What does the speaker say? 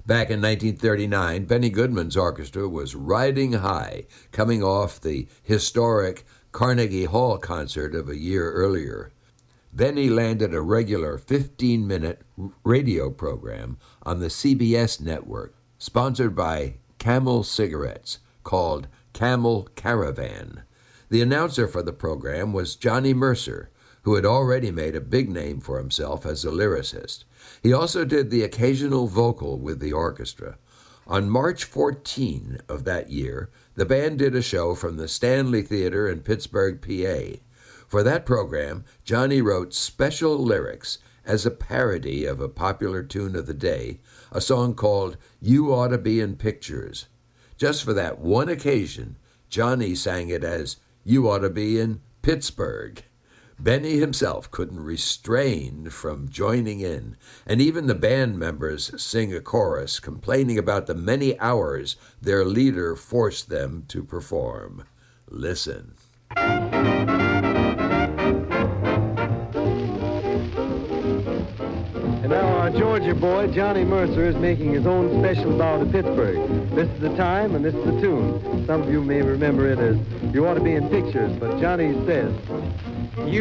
Back in 1939, Benny Goodman's orchestra was riding high, coming off the historic Carnegie Hall concert of a year earlier. Benny landed a regular 15-minute radio program on the CBS network, sponsored by Camel Cigarettes, called Camel Caravan. The announcer for the program was Johnny Mercer, who had already made a big name for himself as a lyricist. He also did the occasional vocal with the orchestra. On March 14 of that year, the band did a show from the Stanley Theater in Pittsburgh, PA. For that program, Johnny wrote special lyrics as a parody of a popular tune of the day, a song called You Ought to Be in Pictures. Just for that one occasion, Johnny sang it as You Ought to Be in Pittsburgh. Benny himself couldn't restrain from joining in, and even the band members sing a chorus complaining about the many hours their leader forced them to perform. Listen. And now our Georgia boy, Johnny Mercer, is making his own special bow to Pittsburgh. This is the time and this is the tune. Some of you may remember it as You Ought to Be in Pictures, but Johnny says,